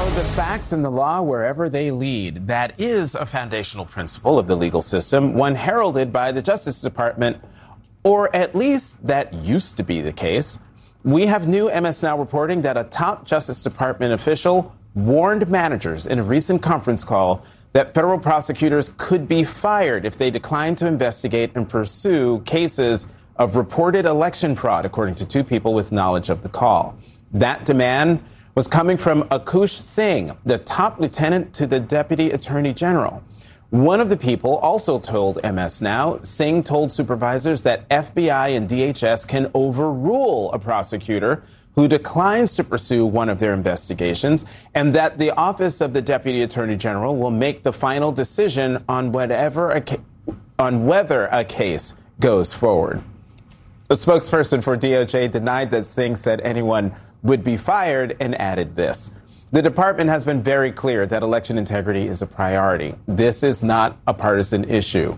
Follow the facts and the law wherever they lead. That is a foundational principle of the legal system, one heralded by the Justice Department, or at least that used to be the case. We have new MS Now reporting that a top Justice Department official warned managers in a recent conference call that federal prosecutors could be fired if they decline to investigate and pursue cases of reported election fraud, according to two people with knowledge of the call. That demand was coming from Akush Singh, the top lieutenant to the deputy attorney general. One of the people also told MS Now, Singh told supervisors that FBI and DHS can overrule a prosecutor who declines to pursue one of their investigations, and that the office of the deputy attorney general will make the final decision on whether a case goes forward. A spokesperson for DOJ denied that Singh said anyone would be fired and added this. The department has been very clear that election integrity is a priority. This is not a partisan issue.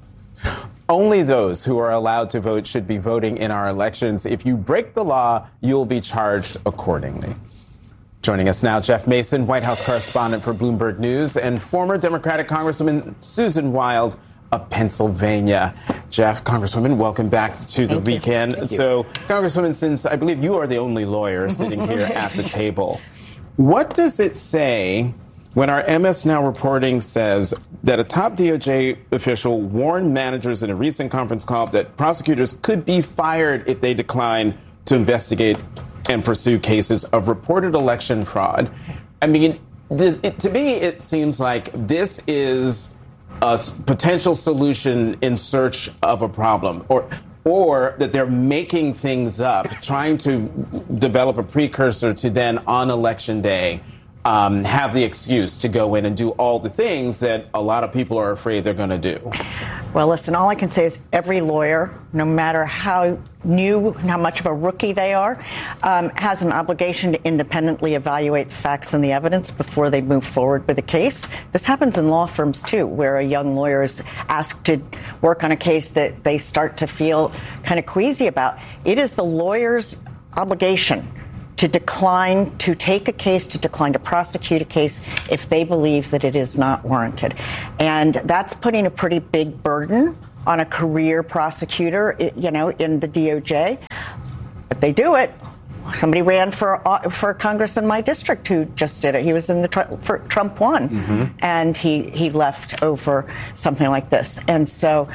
Only those who are allowed to vote should be voting in our elections. If you break the law, you'll be charged accordingly. Joining us now, Jeff Mason, White House correspondent for Bloomberg News, and former Democratic Congresswoman Susan Wild of Pennsylvania. Jeff, Congresswoman, welcome back to the weekend. So, Congresswoman, since I believe you are the only lawyer sitting here at the table, what does it say when our MS Now reporting says that a top DOJ official warned managers in a recent conference call that prosecutors could be fired if they decline to investigate and pursue cases of reported election fraud? I mean, to me, it seems like this is a potential solution in search of a problem, or that they're making things up, trying to develop a precursor to then on election day have the excuse to go in and do all the things that a lot of people are afraid they're going to do. Well, listen, all I can say is every lawyer, no matter how new, how much of a rookie they are, has an obligation to independently evaluate the facts and the evidence before they move forward with a case. This happens in law firms, too, where a young lawyer is asked to work on a case that they start to feel kind of queasy about. It is the lawyer's obligation to decline to take a case, to decline to prosecute a case if they believe that it is not warranted. And that's putting a pretty big burden on a career prosecutor, you know, in the DOJ. But they do it. Somebody ran for Congress in my district who just did it. He was in the Trump won, and he left over something like this. And so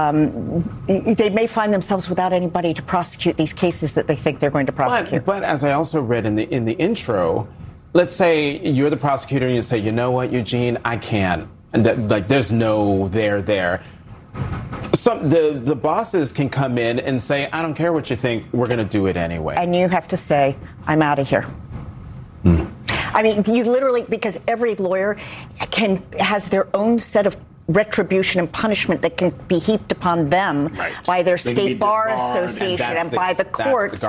they may find themselves without anybody to prosecute these cases that they think they're going to prosecute. But as I also read in the intro, let's say you're the prosecutor and you say, you know what, Eugene, I can't. And there's no there. The bosses can come in and say, I don't care what you think, we're going to do it anyway. And you have to say, I'm out of here. I mean, you literally, because every lawyer has their own set of retribution and punishment that can be heaped upon them by their state bar association and by the courts.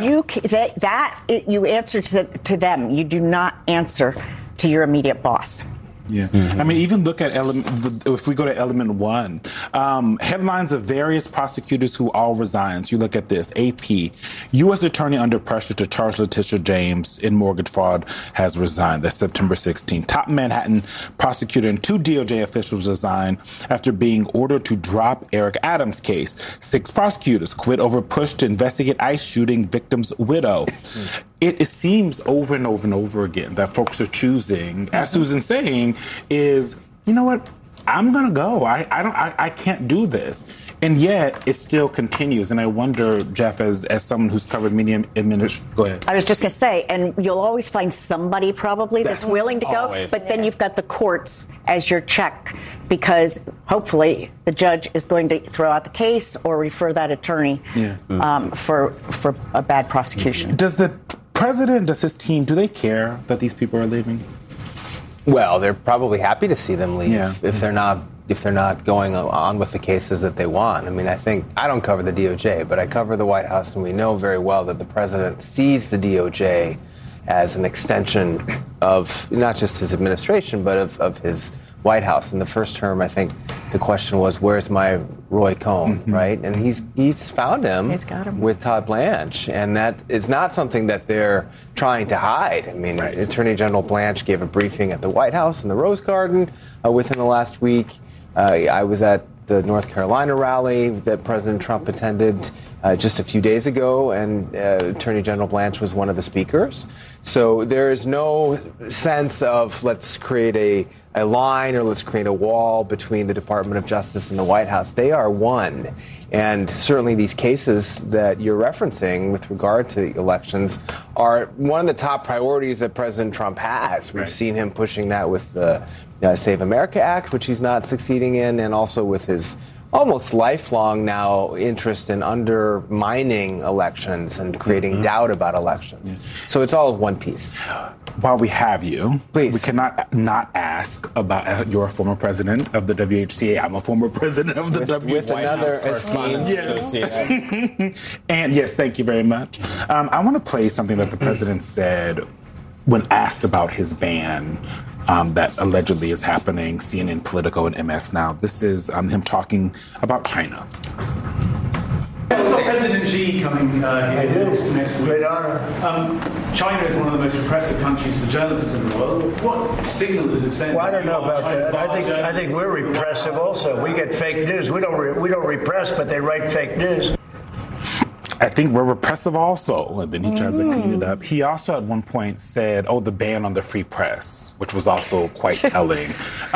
You answer to them. You do not answer to your immediate boss. Yeah. I mean, even look at if we go to element one, headlines of various prosecutors who all resigns. You look at this, AP, U.S. attorney under pressure to charge Letitia James in mortgage fraud has resigned. That's September 16th. Top Manhattan prosecutor and two DOJ officials resign after being ordered to drop Eric Adams' case. 6 prosecutors quit over push to investigate ICE shooting victim's widow. It seems over and over and over again that folks are choosing, as Susan's saying, is, you know what, I'm going to go. I can't do this. And yet it still continues. And I wonder, Jeff, as someone who's covered media administration, go ahead. I was just going to say, and you'll always find somebody probably that's willing to go. But then you've got the courts as your check, because hopefully the judge is going to throw out the case or refer that attorney for a bad prosecution. Does the president, does his team, do they care that these people are leaving? Well, they're probably happy to see them leave if they're not going on with the cases that they want. I mean, I don't cover the DOJ, but I cover the White House, and we know very well that the president sees the DOJ as an extension of not just his administration, but of his White House. In the first term, I think the question was, where's my Roy Cohn, right? And he's found him, he's got him with Todd Blanche. And that is not something that they're trying to hide. I mean, Attorney General Blanche gave a briefing at the White House in the Rose Garden within the last week. I was at the North Carolina rally that President Trump attended just a few days ago, and Attorney General Blanche was one of the speakers. So there is no sense of let's create a line or let's create a wall between the Department of Justice and the White House. They are one. And certainly these cases that you're referencing with regard to elections are one of the top priorities that President Trump has. We've seen him pushing that with the Save America Act, which he's not succeeding in, and also with his almost lifelong now interest in undermining elections and creating doubt about elections. So it's all of one piece. While we have you, please, we cannot not ask about you're a former president of the WHCA. I'm a former president of the WHCA. With another esteemed associate. And yes, thank you very much. I want to play something that the president said when asked about his ban that allegedly is happening, CNN, Politico, and MS Now. This is him talking about China. We've got President Xi coming here next week. Great honor. China is one of the most repressive countries for journalists in the world. What signal does it send? Well, I don't know about that. I think we're repressive also. We get fake news. We don't repress, but they write fake news. I think we're repressive also, and then he tries to clean it up. He also at one point said, the ban on the free press, which was also quite telling.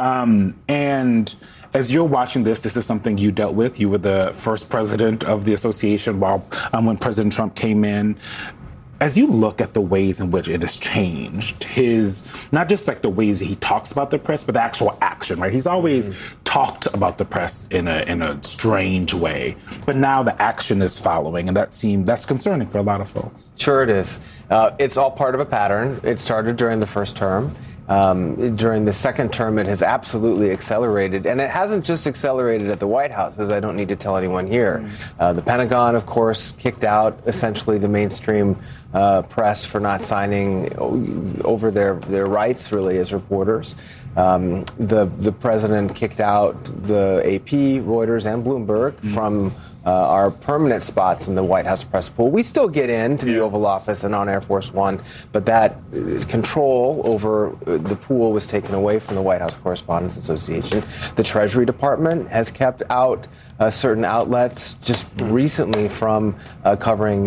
And as you're watching this is something you dealt with. You were the first president of the association when President Trump came in. As you look at the ways in which it has changed, not just like the ways that he talks about the press, but the actual action, right? He's always talked about the press in a strange way, but now the action is following, and that's concerning for a lot of folks. Sure it is. It's all part of a pattern. It started during the first term. During the second term, it has absolutely accelerated. And it hasn't just accelerated at the White House, as I don't need to tell anyone here. The Pentagon, of course, kicked out essentially the mainstream press for not signing over their rights, really, as reporters. The president kicked out the AP, Reuters, and Bloomberg from our permanent spots in the White House press pool. We still get into the Oval Office and on Air Force One, but that control over the pool was taken away from the White House Correspondents Association. The Treasury Department has kept out certain outlets just recently from covering